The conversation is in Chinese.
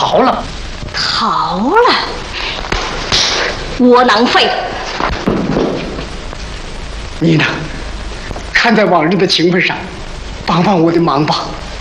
逃了。 逃了？窝囊废！ 你呢？看在往日的情分上，帮帮我的忙吧。